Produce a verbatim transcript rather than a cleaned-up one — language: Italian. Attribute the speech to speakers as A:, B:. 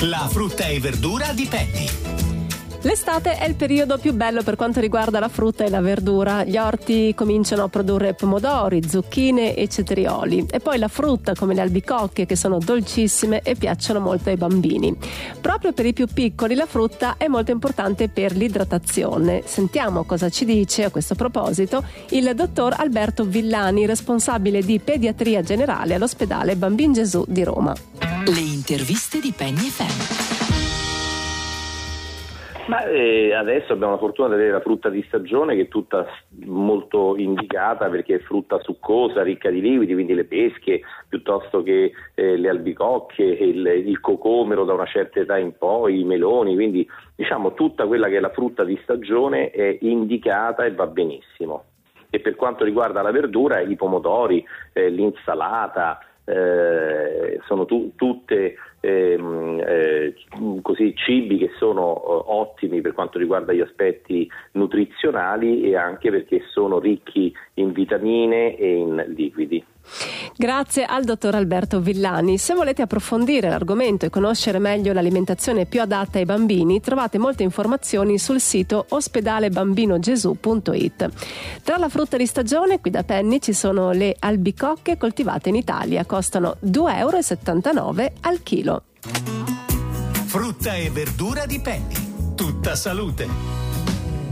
A: La frutta e verdura di Penny.
B: L'estate è il periodo più bello per quanto riguarda la frutta e la verdura. Gli orti cominciano a produrre pomodori, zucchine e cetrioli. E poi la frutta, come le albicocche, che sono dolcissime e piacciono molto ai bambini. Proprio per i più piccoli la frutta è molto importante per l'idratazione. Sentiamo cosa ci dice a questo proposito il dottor Alberto Villani, responsabile di pediatria generale all'ospedale Bambin Gesù di Roma.
C: Le interviste di Penny F M.
D: Ma eh, adesso abbiamo la fortuna di avere la frutta di stagione, che è tutta molto indicata perché è frutta succosa, ricca di liquidi, quindi le pesche piuttosto che eh, le albicocche, il, il cocomero da una certa età in poi, i meloni, quindi diciamo tutta quella che è la frutta di stagione è indicata e va benissimo. E per quanto riguarda la verdura, i pomodori, eh, l'insalata, eh, sono tu, tutte Ehm, eh, così cibi che sono eh, ottimi per quanto riguarda gli aspetti nutrizionali e anche perché sono ricchi in vitamine e in liquidi.
B: Grazie al dottor Alberto Villani. Se volete approfondire l'argomento e conoscere meglio l'alimentazione più adatta ai bambini, trovate molte informazioni sul sito ospedale bambino gesù punto it. Tra la frutta di stagione, qui da Penny ci sono le albicocche coltivate in Italia, costano due virgola settantanove euro al chilo.
A: Frutta e verdura di Penny, tutta salute.